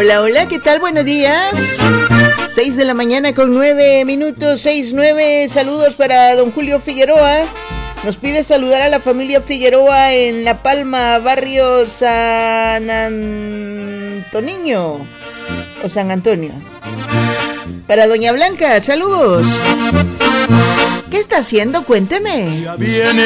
Hola, ¿qué tal? Buenos días. 6 de la mañana con 9 minutos, 6:09. Saludos para don Julio Figueroa. Nos pide saludar a la familia Figueroa en La Palma, barrio San Antoniño o San Antonio. Para doña Blanca, saludos. ¿Qué está haciendo? Cuénteme.